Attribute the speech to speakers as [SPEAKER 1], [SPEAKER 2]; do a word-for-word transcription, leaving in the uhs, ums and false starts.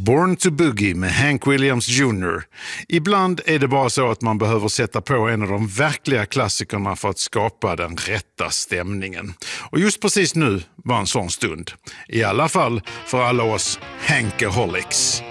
[SPEAKER 1] Born to Boogie med Hank Williams junior Ibland är det bara så att man behöver sätta på en av de verkliga klassikerna för att skapa den rätta stämningen. Och just precis nu var en sån stund. I alla fall för alla oss Hankaholics.